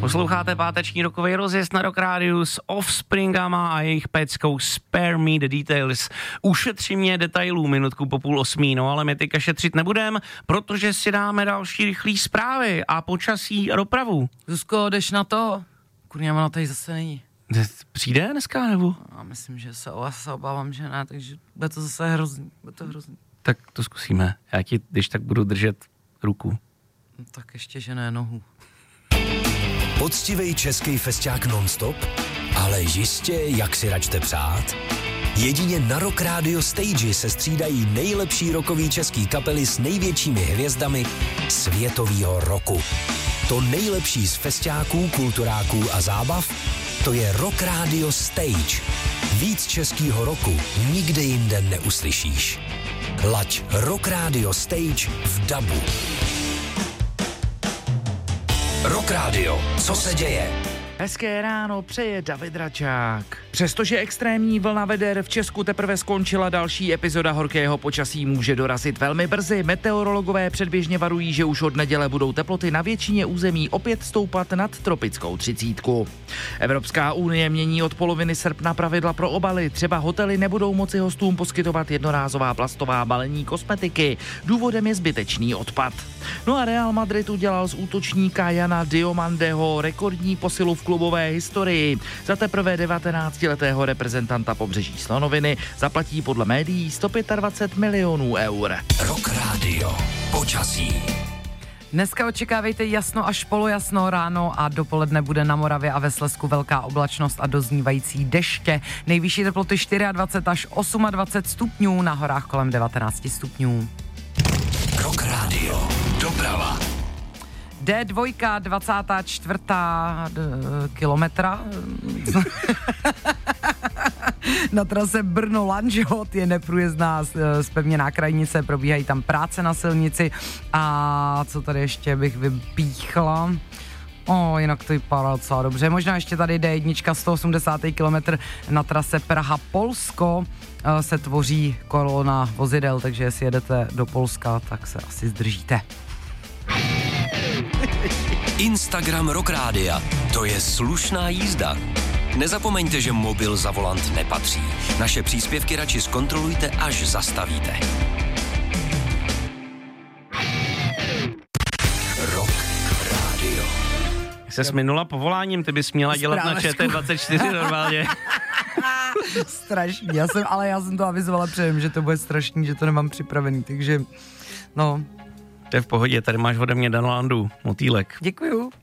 Posloucháte páteční rokový rozjezd na Rock Rádiu s Offspringama a jejich peckou Spare Me the Details. Ušetří mě detailů minutku po 7:30, no ale my teďka šetřit nebudem, protože si dáme další rychlý zprávy a počasí a dopravu. Zuzko, jdeš na to? Kurňa, ona tady zase není. Přijde dneska, nebo? Já myslím, že se obávám, že ne, takže bude to zase hrozný, Tak to zkusíme. Já ti, když tak budu držet ruku. No, tak ještě, že ne nohu. Poctivej český festiák non-stop, ale jistě, jak si račte přát. Jedině na Rock Radio Stage se střídají nejlepší rockový český kapely s největšími hvězdami světovýho roku. To nejlepší z festiáků, kulturáků a zábav, to je Rock Radio Stage. Víc českýho roku nikde jinde neuslyšíš. Laď Rock Radio Stage v dabu. Rock Radio, co se děje? Hezké ráno přeje David Račák. Přestože extrémní vlna veder v Česku teprve skončila, další epizoda horkého počasí může dorazit velmi brzy. Meteorologové předběžně varují, že už od neděle budou teploty na většině území opět stoupat nad tropickou 30. Evropská unie mění od poloviny srpna pravidla pro obaly. Třeba hotely nebudou moci hostům poskytovat jednorázová plastová balení kosmetiky. Důvodem je zbytečný odpad. No a Real Madrid udělal z útočníka Jana Diomandeho rekordní posilu v klubové historii. Za teprve 19letého reprezentanta Pobřeží Slonoviny zaplatí podle médií 125 milionů eur. Rock Radio. Počasí. Dneska očekávejte jasno až polojasno ráno a dopoledne bude na Moravě a ve Slezsku velká oblačnost a doznívající deště. Nejvyšší teploty 24 až 28 stupňů, na horách kolem 19 stupňů. Rock Radio. Doprava. D2, 24. kilometra. Na trase Brno-Lanžhot je neprůjezdná zpevněná krajnice, probíhají tam práce na silnici a co tady ještě bych vypíchla? Jinak to vypadá docela dobře. Možná ještě tady D1, 180. kilometr na trase Praha-Polsko se tvoří kolona vozidel, takže jestli jedete do Polska, tak se asi zdržíte. Instagram Rock Rádia. To je slušná jízda. Nezapomeňte, že mobil za volant nepatří. Naše příspěvky radši zkontrolujte, až zastavíte. Rock Radio. Ses minula povoláním, ty bys měla dělat na ČT24 normálně. Strašný, já jsem to avizovala předem, že to bude strašný, že to nemám připravený, takže no. To je v pohodě, tady máš ode mě Danlandu, motýlek. Děkuju.